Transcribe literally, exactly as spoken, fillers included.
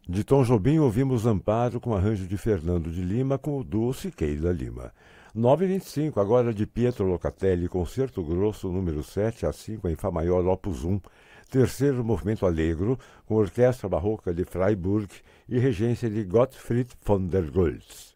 De Tom Jobim ouvimos Amparo com arranjo de Fernando de Lima com o duo Siqueira Lima. nove e vinte e cinco, agora de Pietro Locatelli, Concerto Grosso número sete a cinco em Fá maior opus um, terceiro movimento Allegro, com orquestra barroca de Freiburg e regência de Gottfried von der Goltz.